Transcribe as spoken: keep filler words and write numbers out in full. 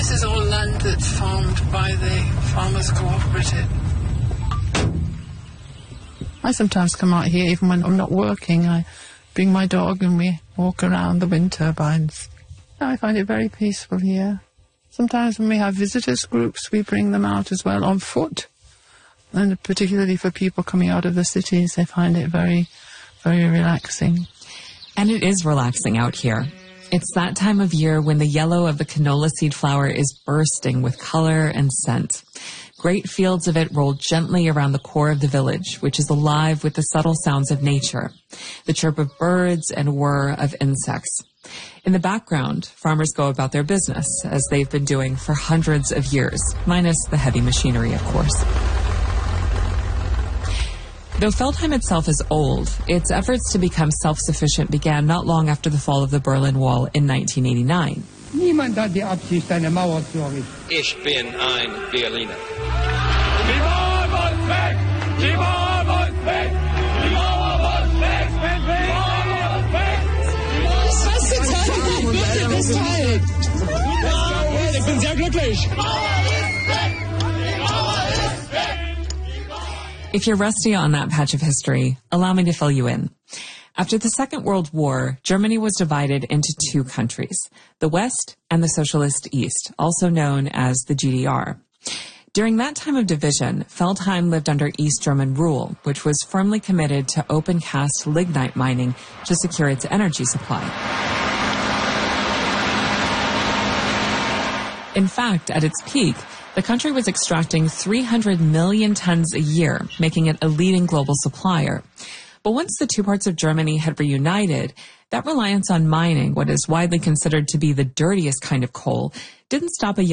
This is all land that's farmed by the Farmers Cooperative. I sometimes come out here even when I'm not working. I bring my dog and we walk around the wind turbines. I find it very peaceful here. Sometimes when we have visitors groups, we bring them out as well on foot. And particularly for people coming out of the cities, they find it very, very relaxing. And it is relaxing out here. It's that time of year when the yellow of the canola seed flower is bursting with color and scent. Great fields of it roll gently around the core of the village, which is alive with the subtle sounds of nature, the chirp of birds and whir of insects. In the background, farmers go about their business, as they've been doing for hundreds of years, minus the heavy machinery, of course. Though Feldheim itself is old, its efforts to become self-sufficient began not long after the fall of the Berlin Wall in nineteen eighty-nine. Niemand hat die Absicht, eine Mauer zu errichten. Ich bin ein Berliner. Die Mauer muss weg! Die Mauer muss weg! Die Mauer muss weg! Die Mauer muss weg! Was ist das? Bitte, das Teil! Ich bin sehr glücklich! If you're rusty on that patch of history, allow me to fill you in. After the Second World War, Germany was divided into two countries, the West and the Socialist East, also known as the G D R. During that time of division, Feldheim lived under East German rule, which was firmly committed to open-cast lignite mining to secure its energy supply. In fact, at its peak, the country was extracting three hundred million tons a year, making it a leading global supplier. But once the two parts of Germany had reunited, that reliance on mining, what is widely considered to be the dirtiest kind of coal, didn't stop a